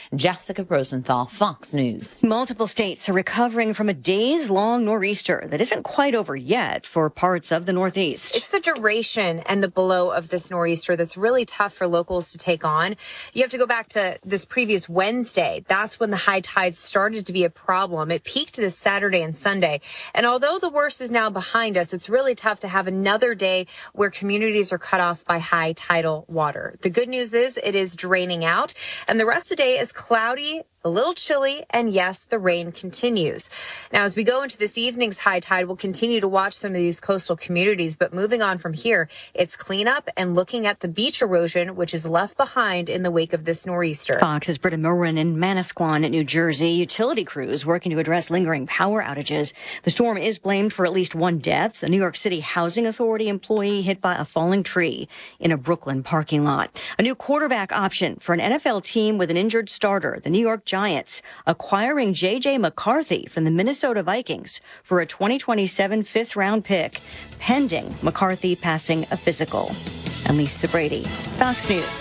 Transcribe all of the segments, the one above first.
Jessica Rosenthal, Fox News. Multiple states are recovering from a days-long nor'easter that isn't quite over yet for parts of the Northeast. It's the duration and the blow of this nor'easter that's really tough for locals to take on. You have to go back to this previous Wednesday. That's when the high tides started to be a problem. It peaked this Saturday and Sunday. And although the worst is now behind us, it's really tough to have another day where communities are cut off by high tidal water. The good news is it is draining out, and the rest of the day is cloudy, a little chilly, and yes, the rain continues. Now, as we go into this evening's high tide, we'll continue to watch some of these coastal communities, but moving on from here, it's cleanup and looking at the beach erosion, which is left behind in the wake of this nor'easter. Fox's Britta Merwin in Manasquan, New Jersey. Utility crews working to address lingering power outages. The storm is blamed for at least one death. A New York City Housing Authority employee hit by a falling tree in a Brooklyn parking lot. A new quarterback option for an NFL team with an injured starter, the New York Giants, acquiring J.J. McCarthy from the Minnesota Vikings for a 2027 fifth-round pick, pending McCarthy passing a physical. I'm Lisa Brady, Fox News.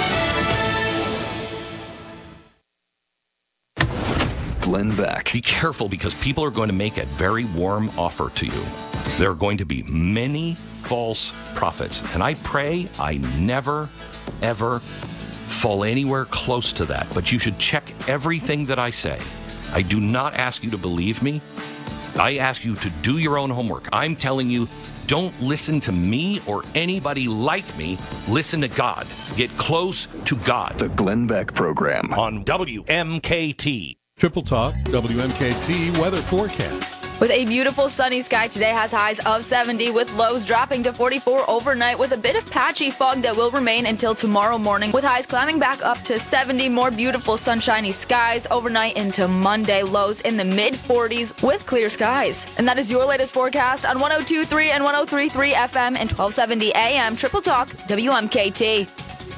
Glenn Beck. Be careful, because people are going to make a very warm offer to you. There are going to be many false prophets, and I pray I never, ever fall anywhere close to that. But you should check everything that I say. I do not ask you to believe me. I ask you to do your own homework. I'm telling you, don't listen to me or anybody like me. Listen to God. Get close to God. The Glenn Beck Program On WMKT. Triple Talk, WMKT weather forecast. With a beautiful sunny sky, today has highs of 70 with lows dropping to 44 overnight, with a bit of patchy fog that will remain until tomorrow morning, with highs climbing back up to 70. More beautiful sunshiny skies overnight into Monday, lows in the mid-40s with clear skies. And that is your latest forecast on 102.3 and 103.3 FM and 1270 AM. Triple Talk, WMKT.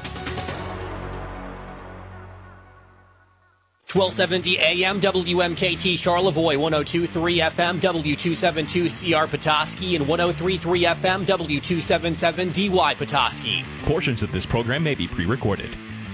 1270 AM WMKT Charlevoix, 102.3 FM W272CR Petoskey, and 103.3 FM W277 DY Petoskey. Portions of this program may be pre-recorded.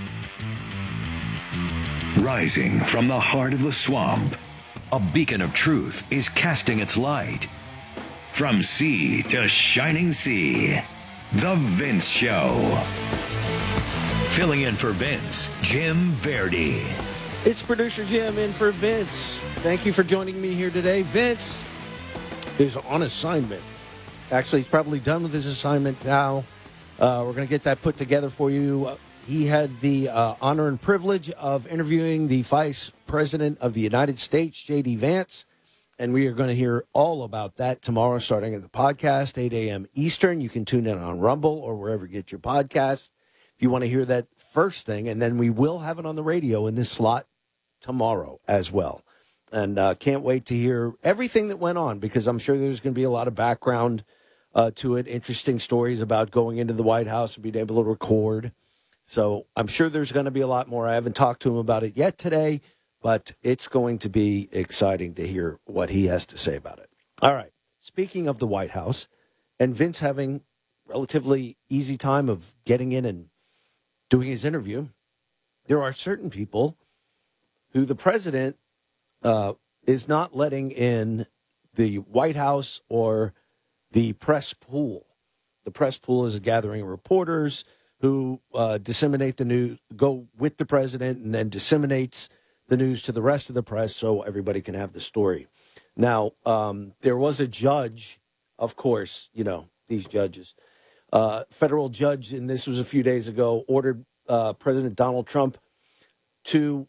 Rising from the heart of the swamp, a beacon of truth is casting its light. From sea to shining sea, The Vince Show. Filling in for Vince, Jim Verdi. It's producer Jim in for Vince. Thank you for joining me here today. Vince is on assignment. Actually, he's probably done with his assignment now. We're going to get that put together for you. He had the honor and privilege of interviewing the Vice President of the United States, J.D. Vance, and we are going to hear all about that tomorrow, starting at the podcast, 8 a.m. Eastern. You can tune in on Rumble or wherever you get your podcasts if you want to hear that first thing, and then we will have it on the radio in this slot tomorrow as well. And can't wait to hear everything that went on, because I'm sure there's going to be a lot of background to it, interesting stories about going into the White House and being able to record. So I'm sure there's going to be a lot more. I haven't talked to him about it yet today, but it's going to be exciting to hear what he has to say about it. All right. Speaking of the White House and Vince having relatively easy time of getting in and doing his interview, there are certain people who the president is not letting in the White House or the press pool. The press pool is a gathering of reporters who disseminate the news, go with the president, and then disseminates the news to the rest of the press so everybody can have the story. Now, there was a judge, of course, you know, these judges, federal judge, and this was a few days ago, ordered President Donald Trump to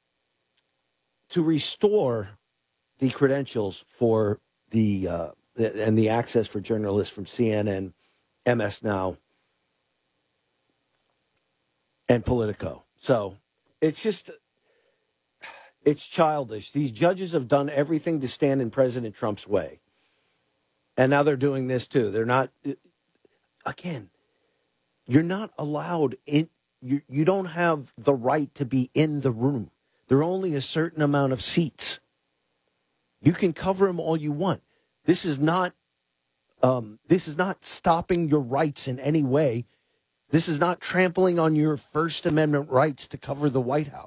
restore the credentials for the and the access for journalists from CNN, MS Now, and Politico. So it's just, it's childish. These judges have done everything to stand in President Trump's way. And now they're doing this too. They're not, again, you're not allowed in, you don't have the right to be in the room. There are only a certain amount of seats. You can cover them all you want. This is not stopping your rights in any way. This is not trampling on your First Amendment rights to cover the White House.